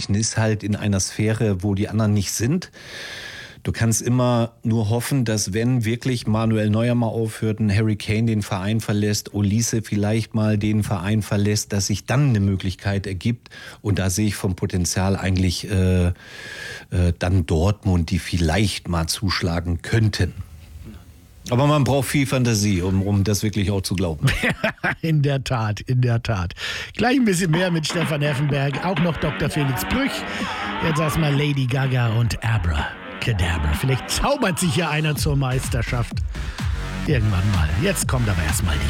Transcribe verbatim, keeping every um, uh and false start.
München ist halt in einer Sphäre, wo die anderen nicht sind. Du kannst immer nur hoffen, dass wenn wirklich Manuel Neuer mal aufhört, ein Harry Kane den Verein verlässt, Olise vielleicht mal den Verein verlässt, dass sich dann eine Möglichkeit ergibt. Und da sehe ich vom Potenzial eigentlich äh, äh, dann Dortmund, die vielleicht mal zuschlagen könnten. Aber man braucht viel Fantasie, um, um das wirklich auch zu glauben. In der Tat, in der Tat. Gleich ein bisschen mehr mit Stefan Effenberg, auch noch Doktor Felix Brüch. Jetzt erstmal Lady Gaga und Abra. Kadabra. Vielleicht zaubert sich ja einer zur Meisterschaft. Irgendwann mal. Jetzt kommt aber erstmal die